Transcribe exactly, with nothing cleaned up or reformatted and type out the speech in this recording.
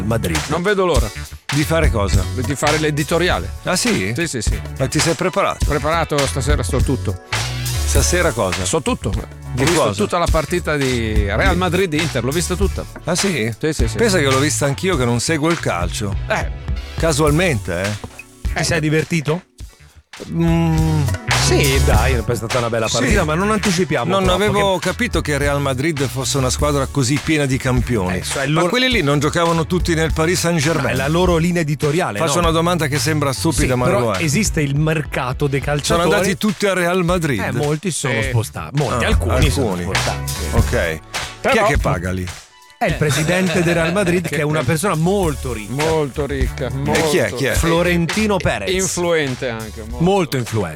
Madrid. Non vedo l'ora. Di fare cosa? Di fare l'editoriale. Ah sì? Sì, sì, sì. Ma ti sei preparato? Preparato, stasera so tutto. Stasera cosa? So tutto. Ho Di visto cosa? tutta la partita di Real Madrid-Inter, l'ho vista tutta. Ah sì? Sì, sì, sì. Pensa che l'ho vista anch'io che non seguo il calcio. Eh. Casualmente, eh. Ti sei divertito? Mm, Sì, dai, è stata una bella partita, Sì. ma non anticipiamo. non troppo, avevo che- capito che Real Madrid fosse una squadra così piena di campioni. Eh, cioè, Ma loro- quelli lì non giocavano tutti nel Paris Ma è Saint-Germain. la loro linea editoriale. Faccio no? una domanda che sembra stupida, Sì, ma però lo è. esiste il mercato dei Sono calciatori. andati tutti a Real Madrid. Eh, molti sono Sì. spostati. Molti, Ah, alcuni, sono alcuni. spostati. sì. Ok. Chi è che paga lì? È il presidente del Real Madrid, che è una persona molto ricca. Molto ricca. Molto. E chi è? Chi è? Florentino Perez. Influente anche. Molto, Molto influente.